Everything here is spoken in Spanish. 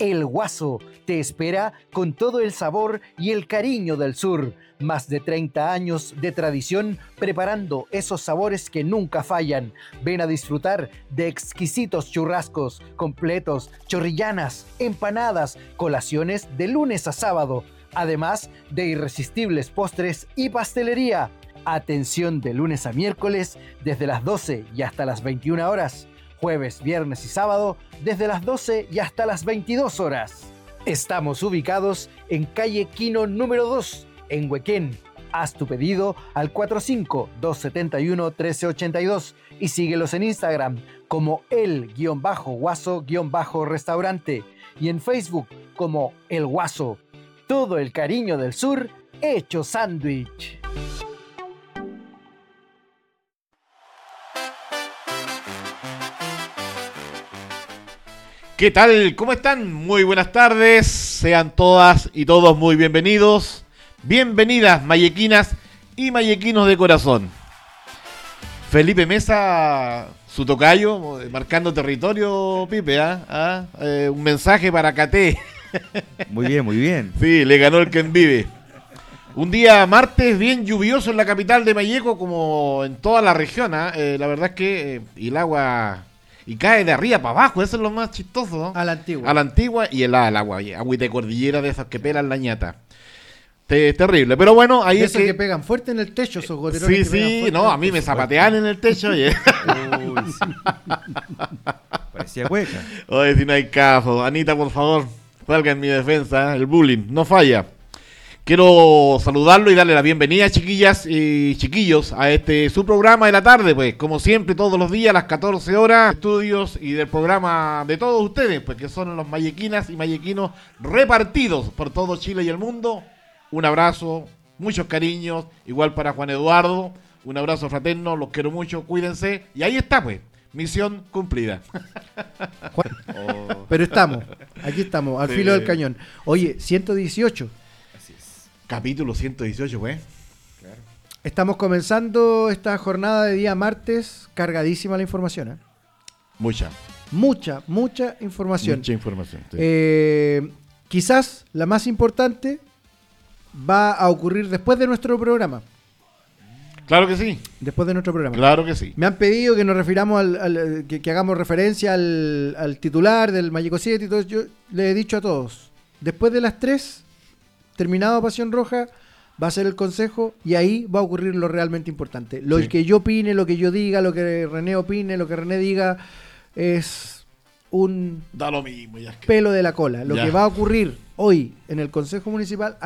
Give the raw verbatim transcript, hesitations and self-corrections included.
El Guaso te espera con todo el sabor y el cariño del sur. Más de treinta años de tradición preparando esos sabores que nunca fallan. Ven a disfrutar de exquisitos churrascos, completos, chorrillanas, empanadas, colaciones de lunes a sábado. Además de irresistibles postres y pastelería. Atención de lunes a miércoles desde las doce y hasta las veintiuna horas. Jueves, viernes y sábado desde las doce y hasta las veintidós horas. Estamos ubicados en calle Quino número dos, en Huequén. Haz tu pedido al cuatro cinco, dos siete uno, uno tres ocho dos y síguelos en Instagram como el-guaso-restaurante y en Facebook como El Guaso. Todo el cariño del sur hecho sándwich. ¿Qué tal? ¿Cómo están? Muy buenas tardes. Sean todas y todos muy bienvenidos. Bienvenidas, mayequinas y mayequinos de corazón. Felipe Mesa, su tocayo, marcando territorio, Pipe, ¿ah? ¿Ah? Eh, un mensaje para Caté. Muy bien, muy bien. Sí, le ganó el quien vive. Un día martes bien lluvioso en la capital de Malleco, como en toda la región, ¿ah? Eh, la verdad es que eh, y el agua... Y cae de arriba para abajo, eso es lo más chistoso, ¿no? A la antigua. A la antigua y helada el agua, agua de cordillera de esas que pelan la ñata. Te, terrible, pero bueno, ahí de es esos que... que pegan fuerte en el techo, esos goterones. Sí, que pegan sí, fuerte no, en a el mí me techo. zapatean en el techo, oye. Uy, sí. Parecía hueca. Oye, si no hay caso. Anita, por favor, salga en mi defensa, el bullying, no falla. Quiero saludarlo y darle la bienvenida, chiquillas y chiquillos, a este su programa de la tarde, pues, como siempre, todos los días a las catorce horas, estudios y del programa de todos ustedes, pues, que son los mayequinas y mayequinos repartidos por todo Chile y el mundo. Un abrazo, muchos cariños, igual para Juan Eduardo, un abrazo fraterno, los quiero mucho, cuídense, y ahí está, pues, misión cumplida. Pero estamos, aquí estamos, al Sí. filo del cañón. Oye, ciento dieciocho. Capítulo ciento dieciocho, pues. Claro. Estamos comenzando esta jornada de día martes, cargadísima la información, ¿eh? Mucha, Mucha, mucha información. mucha información. Sí. Eh, quizás la más importante va a ocurrir después de nuestro programa. Claro que sí, Después de nuestro programa. claro que sí. Me han pedido que nos refiramos al, al- que, que hagamos referencia al, al titular del Malleco siete y todo. Yo le he dicho a todos, después de las tres, terminado Pasión Roja, va a ser el consejo y ahí va a ocurrir lo realmente importante. Lo Sí. que yo opine, lo que yo diga, lo que René opine, lo que René diga, es un Da lo mismo, ya es que... pelo de la cola. Lo Ya. que va a ocurrir hoy en el Consejo Municipal